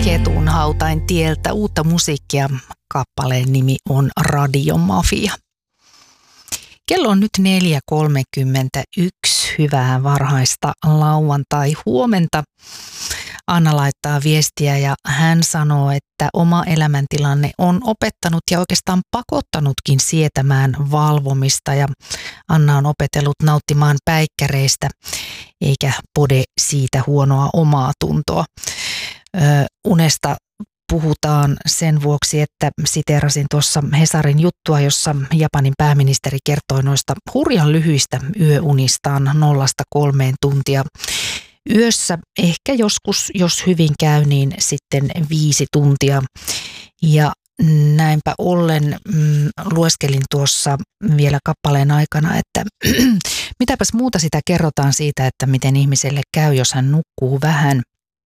Ketun hautain tieltä uutta musiikkia. Kappaleen nimi on Radiomafia. Kello on nyt 4.31. Hyvää varhaista lauantai-huomenta. Anna laittaa viestiä ja hän sanoo, että oma elämäntilanne on opettanut ja oikeastaan pakottanutkin sietämään valvomista. Ja Anna on opetellut nauttimaan päikkäreistä eikä pode siitä huonoa omaa tuntoa. Unesta puhutaan sen vuoksi, että siteerasin tuossa Hesarin juttua, jossa Japanin pääministeri kertoi noista hurjan lyhyistä yöunistaan 0-3 tuntia yössä. Ehkä joskus, jos hyvin käy, niin sitten 5 tuntia. Ja näinpä ollen lueskelin tuossa vielä kappaleen aikana, että mitäpäs muuta sitä kerrotaan siitä, että miten ihmiselle käy, jos hän nukkuu vähän.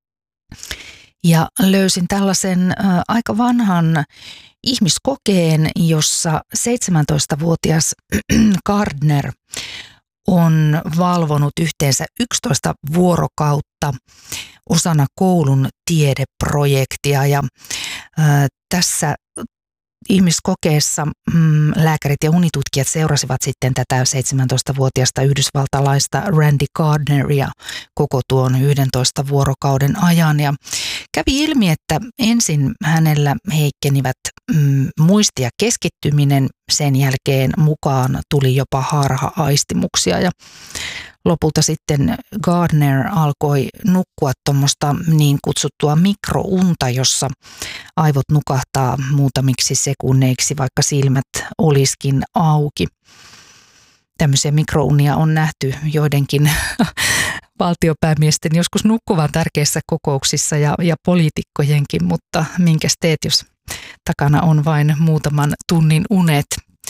Ja löysin tällaisen aika vanhan ihmiskokeen, jossa 17-vuotias Gardner on valvonut yhteensä 11 vuorokautta osana koulun tiedeprojektia. Ja tässä ihmiskokeessa lääkärit ja unitutkijat seurasivat sitten tätä 17-vuotiaasta yhdysvaltalaista Randy Gardneria koko tuon 11 vuorokauden ajan. Ja kävi ilmi, että ensin hänellä heikkenivät muisti ja keskittyminen, sen jälkeen mukaan tuli jopa harha-aistimuksia ja lopulta sitten Gardner alkoi nukkua tuommoista niin kutsuttua mikrounta, jossa aivot nukahtaa muutamiksi sekunneiksi, vaikka silmät olisikin auki. Tämmöisiä mikrounia on nähty joidenkin valtiopäämiesten joskus nukkuvan tärkeissä kokouksissa ja poliitikkojenkin, mutta minkäs teet, jos takana on vain muutaman tunnin unet.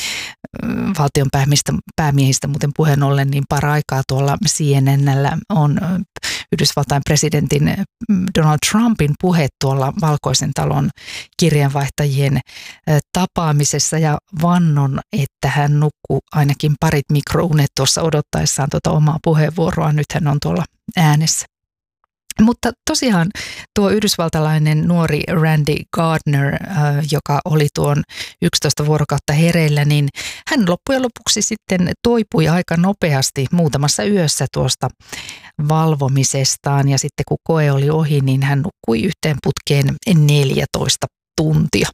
Valtion päämiehistä muuten puheen ollen, niin paraikaa tuolla CNN:llä on Yhdysvaltain presidentin Donald Trumpin puhe tuolla Valkoisen talon kirjeenvaihtajien tapaamisessa ja vannon, että hän nukkuu ainakin parit mikrounet tuossa odottaessaan tuota omaa puheenvuoroa. Nyt hän on tuolla äänessä. Mutta tosiaan tuo yhdysvaltalainen nuori Randy Gardner, joka oli tuon 11 vuorokautta hereillä, niin hän loppujen lopuksi sitten toipui aika nopeasti muutamassa yössä tuosta valvomisestaan. Ja sitten kun koe oli ohi, niin hän nukkui yhteen putkeen 14 tuntia.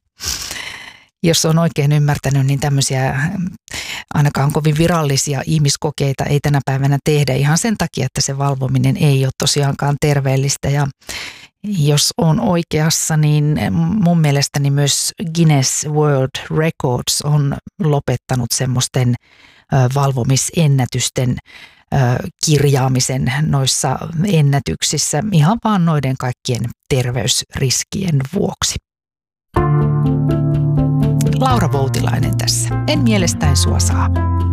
Jos on oikein ymmärtänyt, niin tämmöisiä ainakaan kovin virallisia ihmiskokeita ei tänä päivänä tehdä ihan sen takia, että se valvominen ei ole tosiaankaan terveellistä. Ja jos on oikeassa, niin mun mielestäni myös Guinness World Records on lopettanut semmoisten valvomisennätysten kirjaamisen noissa ennätyksissä ihan vaan noiden kaikkien terveysriskien vuoksi. Laura Voutilainen tässä. En mielestäni sua saa.